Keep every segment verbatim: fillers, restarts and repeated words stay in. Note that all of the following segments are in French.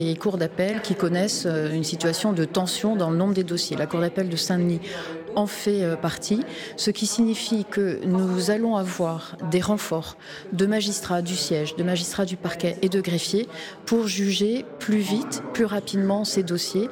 Les cours d'appel qui connaissent une situation de tension dans le nombre des dossiers. La cour d'appel de Saint-Denis en fait partie, ce qui signifie que nous allons avoir des renforts de magistrats du siège, de magistrats du parquet et de greffiers pour juger plus vite, plus rapidement ces dossiers.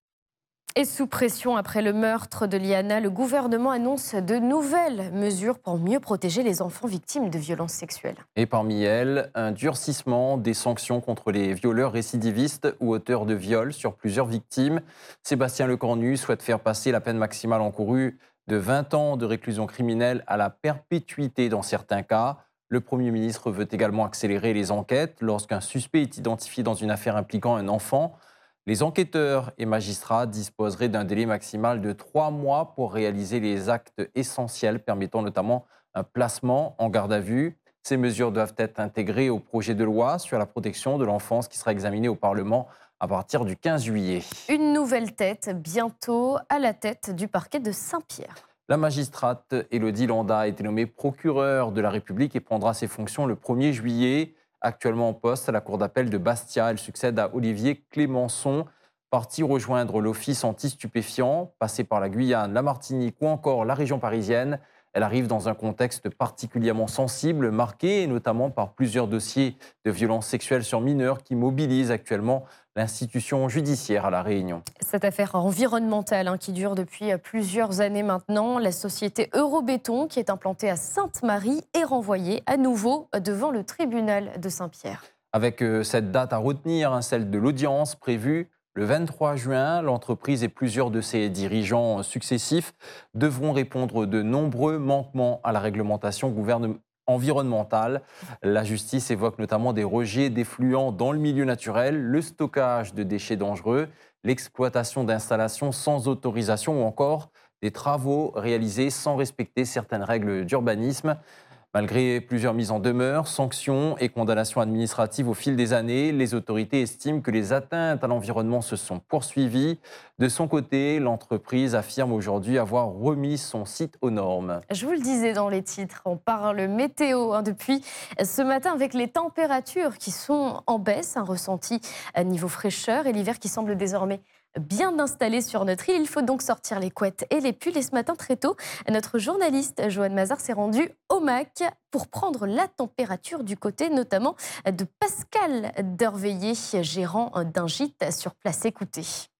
Et sous pression après le meurtre de Liana, le gouvernement annonce de nouvelles mesures pour mieux protéger les enfants victimes de violences sexuelles. Et parmi elles, un durcissement des sanctions contre les violeurs récidivistes ou auteurs de viols sur plusieurs victimes. Sébastien Lecornu souhaite faire passer la peine maximale encourue de vingt ans de réclusion criminelle à la perpétuité dans certains cas. Le Premier ministre veut également accélérer les enquêtes lorsqu'un suspect est identifié dans une affaire impliquant un enfant. Les enquêteurs et magistrats disposeraient d'un délai maximal de trois mois pour réaliser les actes essentiels, permettant notamment un placement en garde à vue. Ces mesures doivent être intégrées au projet de loi sur la protection de l'enfance qui sera examiné au Parlement à partir du quinze juillet. Une nouvelle tête, bientôt à la tête du parquet de Saint-Pierre. La magistrate Élodie Landa a été nommée procureure de la République et prendra ses fonctions le premier juillet. Actuellement en poste à la cour d'appel de Bastia, elle succède à Olivier Clémençon, parti rejoindre l'office anti-stupéfiants, passé par la Guyane, la Martinique ou encore la région parisienne. Elle arrive dans un contexte particulièrement sensible, marqué notamment par plusieurs dossiers de violences sexuelles sur mineurs qui mobilisent actuellement l'institution judiciaire à La Réunion. Cette affaire environnementale hein, qui dure depuis plusieurs années maintenant, la société Eurobéton qui est implantée à Sainte-Marie est renvoyée à nouveau devant le tribunal de Saint-Pierre. Avec cette date à retenir, hein, celle de l'audience prévue le vingt-trois juin, l'entreprise et plusieurs de ses dirigeants successifs devront répondre de nombreux manquements à la réglementation gouvernementale. Environnementale. La justice évoque notamment des rejets d'effluents dans le milieu naturel, le stockage de déchets dangereux, l'exploitation d'installations sans autorisation ou encore des travaux réalisés sans respecter certaines règles d'urbanisme. Malgré plusieurs mises en demeure, sanctions et condamnations administratives au fil des années, les autorités estiment que les atteintes à l'environnement se sont poursuivies. De son côté, l'entreprise affirme aujourd'hui avoir remis son site aux normes. Je vous le disais dans les titres, on parle météo hein, depuis ce matin avec les températures qui sont en baisse, un ressenti à niveau fraîcheur et l'hiver qui semble désormais bien installé sur notre île. Il faut donc sortir les couettes et les pulls. Et ce matin, très tôt, notre journaliste Joanne Mazar s'est rendue au M A C pour prendre la température du côté notamment de Pascal Derveillé, gérant d'un gîte sur place. Écoutez.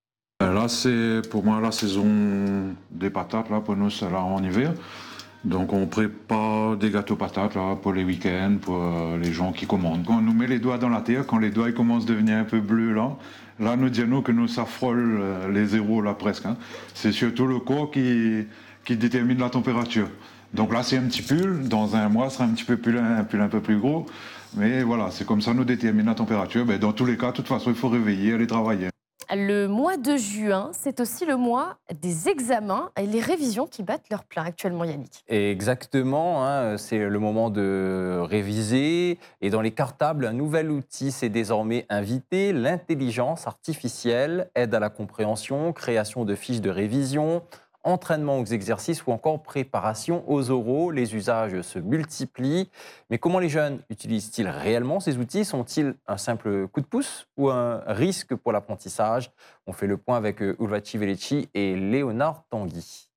Là, c'est pour moi la saison des patates. Là, pour nous, c'est là en hiver. Donc, on prépare des gâteaux patates là, pour les week-ends, pour les gens qui commandent. Quand on nous met les doigts dans la terre, quand les doigts ils commencent à devenir un peu bleus, là, là nous disons que nous, ça frôle les zéros, là, presque. Hein. C'est surtout le corps qui, qui détermine la température. Donc là, c'est un petit pull. Dans un mois, ce sera un petit peu pull, un pull un peu plus gros. Mais voilà, c'est comme ça nous détermine la température. Ben, dans tous les cas, de toute façon, il faut réveiller, aller travailler. Le mois de juin, c'est aussi le mois des examens et les révisions qui battent leur plein actuellement, Yannick. Exactement, hein, c'est le moment de réviser. Et dans les cartables, un nouvel outil s'est désormais invité, l'intelligence artificielle, aide à la compréhension, création de fiches de révision, entraînement aux exercices ou encore préparation aux oraux. Les usages se multiplient. Mais comment les jeunes utilisent-ils réellement ces outils? Sont-ils un simple coup de pouce ou un risque pour l'apprentissage? On fait le point avec Ulvaci Velecci et Léonard Tanguy.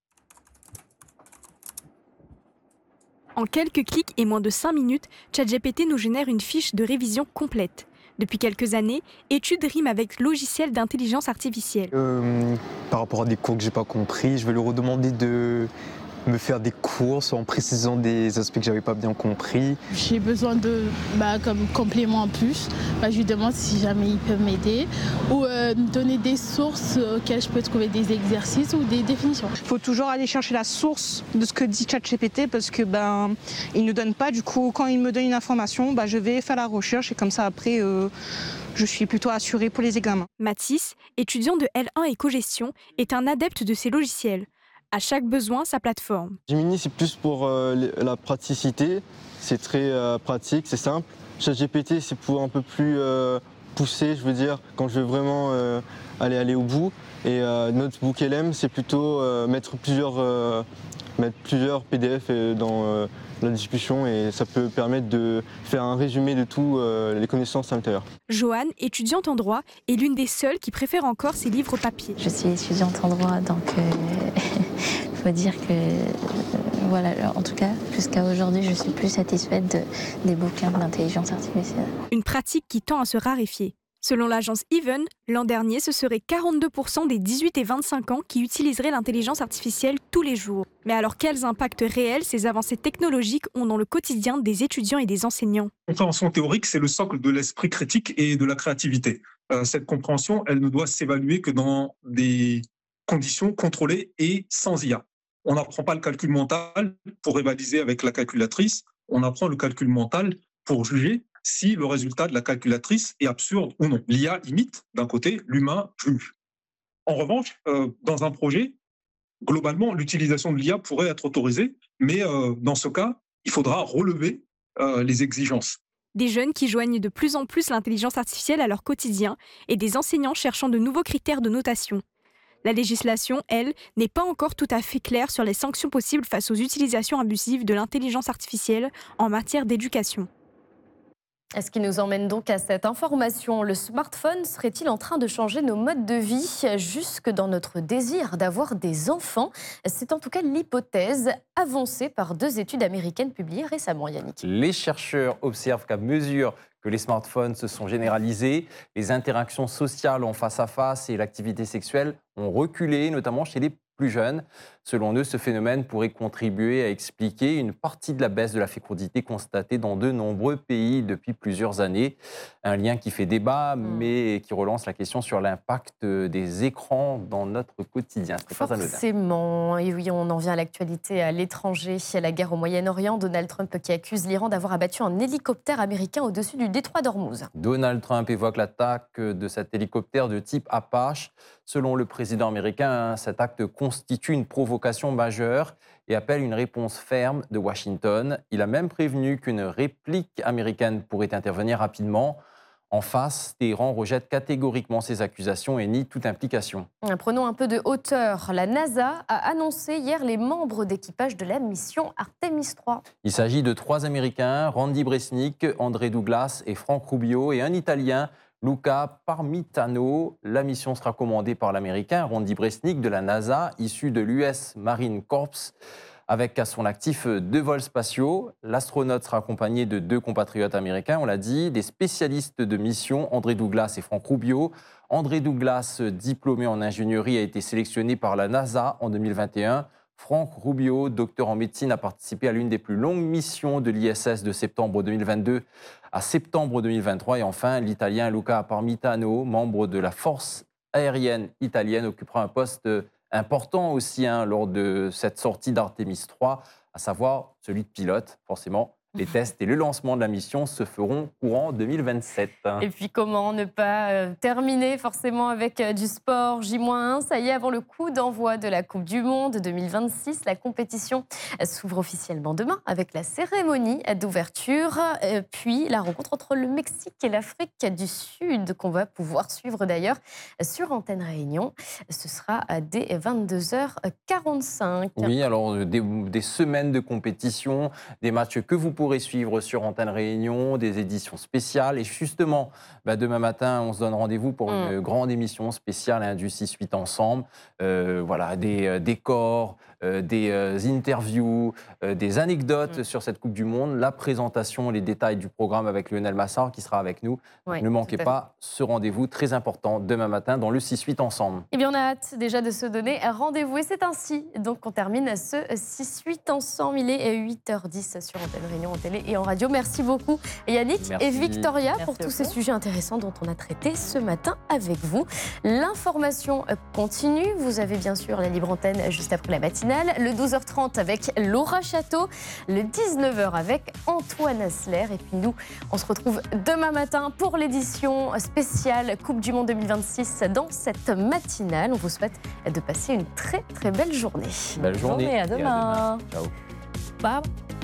En quelques clics et moins de cinq minutes, ChatGPT nous génère une fiche de révision complète. Depuis quelques années, Études rime avec logiciel d'intelligence artificielle. Euh, par rapport à des cours que j'ai pas compris, je vais lui redemander de me faire des courses en précisant des aspects que j'avais pas bien compris. J'ai besoin de, bah, comme complément en plus, bah, je lui demande si jamais il peut m'aider ou euh, me donner des sources auxquelles je peux trouver des exercices ou des définitions. Il faut toujours aller chercher la source de ce que dit ChatGPT parce que ben il ne donne pas. Du coup, quand il me donne une information, bah, je vais faire la recherche et comme ça après. Euh, Je suis plutôt assurée pour les examens. Mathis, étudiant de L un et cogestion, est un adepte de ces logiciels. À chaque besoin, sa plateforme. Gemini, c'est plus pour euh, la praticité. C'est très euh, pratique, c'est simple. ChatGPT, c'est pour un peu plus euh, pousser, je veux dire, quand je veux vraiment euh, aller, aller au bout. Et euh, Notebook L M, c'est plutôt euh, mettre, plusieurs, euh, mettre plusieurs P D F dans euh, la discussion et ça peut permettre de faire un résumé de toutes euh, les connaissances à l'intérieur. Joanne, étudiante en droit, est l'une des seules qui préfère encore ses livres papier. Je suis étudiante en droit, donc il euh, faut dire que, euh, voilà, en tout cas, jusqu'à aujourd'hui, je suis plus satisfaite de, des bouquins d'intelligence artificielle. Une pratique qui tend à se raréfier. Selon l'agence Even, l'an dernier, ce serait quarante-deux pour cent des dix-huit et vingt-cinq ans qui utiliseraient l'intelligence artificielle tous les jours. Mais alors, quels impacts réels ces avancées technologiques ont dans le quotidien des étudiants et des enseignants ? La compréhension théorique, c'est le socle de l'esprit critique et de la créativité. Euh, cette compréhension, elle ne doit s'évaluer que dans des conditions contrôlées et sans I A. On n'apprend pas le calcul mental pour rivaliser avec la calculatrice, on apprend le calcul mental pour juger si le résultat de la calculatrice est absurde ou non. L'I A imite, d'un côté, l'humain juge. En revanche, euh, dans un projet, globalement, l'utilisation de l'I A pourrait être autorisée, mais euh, dans ce cas, il faudra relever euh, les exigences. Des jeunes qui joignent de plus en plus l'intelligence artificielle à leur quotidien et des enseignants cherchant de nouveaux critères de notation. La législation, elle, n'est pas encore tout à fait claire sur les sanctions possibles face aux utilisations abusives de l'intelligence artificielle en matière d'éducation. Ce qui nous emmène donc à cette information. Le smartphone serait-il en train de changer nos modes de vie jusque dans notre désir d'avoir des enfants? C'est en tout cas l'hypothèse avancée par deux études américaines publiées récemment, Yannick. Les chercheurs observent qu'à mesure que les smartphones se sont généralisés, les interactions sociales en face à face et l'activité sexuelle ont reculé, notamment chez les plus jeunes. Selon eux, ce phénomène pourrait contribuer à expliquer une partie de la baisse de la fécondité constatée dans de nombreux pays depuis plusieurs années. Un lien qui fait débat, mais qui relance la question sur l'impact des écrans dans notre quotidien. C'est pas anodin. Forcément, et oui, on en vient à l'actualité à l'étranger, à la guerre au Moyen-Orient. Donald Trump qui accuse l'Iran d'avoir abattu un hélicoptère américain au-dessus du détroit d'Ormuz. Donald Trump évoque l'attaque de cet hélicoptère de type Apache. Selon le président américain, cet acte constitue une provocation majeure et appelle une réponse ferme de Washington. Il a même prévenu qu'une réplique américaine pourrait intervenir rapidement. En face, Téhéran rejette catégoriquement ces accusations et nie toute implication. Prenons un peu de hauteur. La NASA a annoncé hier les membres d'équipage de la mission Artemis trois. Il s'agit de trois Américains, Randy Bresnik, André Douglas et Frank Rubio, et un Italien, Luca Parmitano. La mission sera commandée par l'Américain Randy Bresnik de la NASA, issu de l'U S Marine Corps, avec à son actif deux vols spatiaux. L'astronaute sera accompagné de deux compatriotes américains, on l'a dit, des spécialistes de mission, André Douglas et Frank Rubio. André Douglas, diplômé en ingénierie, a été sélectionné par la NASA en deux mille vingt et un. Frank Rubio, docteur en médecine, a participé à l'une des plus longues missions de l'I S S de septembre deux mille vingt-deux à septembre deux mille vingt-trois. Et enfin, l'Italien Luca Parmitano, membre de la force aérienne italienne, occupera un poste important aussi hein, lors de cette sortie d'Artemis trois, à savoir celui de pilote, forcément. Les tests et le lancement de la mission se feront courant deux mille vingt-sept. Et puis comment ne pas euh, terminer forcément avec euh, du sport J un. Ça y est, avant le coup d'envoi de la Coupe du Monde deux mille vingt-six, la compétition s'ouvre officiellement demain avec la cérémonie d'ouverture. Euh, puis la rencontre entre le Mexique et l'Afrique du Sud qu'on va pouvoir suivre d'ailleurs sur Antenne Réunion. Ce sera dès vingt-deux heures quarante-cinq. Oui, alors des, des semaines de compétition, des matchs que vous pourrez suivre sur Antenne Réunion, des éditions spéciales. Et justement, bah demain matin, on se donne rendez-vous pour une mmh. grande émission spéciale hein, du six huit ensemble. Euh, voilà, des euh, décors, euh, des euh, interviews, euh, des anecdotes mmh. sur cette Coupe du Monde, la présentation, les détails du programme avec Lionel Massard qui sera avec nous. Oui, ne manquez pas ce rendez-vous très important demain matin dans le six huit ensemble. Eh bien, on a hâte déjà de se donner rendez-vous. Et c'est ainsi donc qu'on termine ce six huit ensemble. Il est huit heures dix sur Antenne Réunion en télé et en radio. Merci beaucoup Yannick Merci. et Victoria Merci pour tous ces sujets intéressants dont on a traité ce matin avec vous. L'information continue. Vous avez bien sûr la libre antenne juste après la matinale. Le douze heures trente avec Laura Château. Le dix-neuf heures avec Antoine Asler. Et puis nous, on se retrouve demain matin pour l'édition spéciale Coupe du Monde deux mille vingt-six dans cette matinale. On vous souhaite de passer une très très belle journée. Belle journée. journée à demain. Et à demain. Ciao. Bye.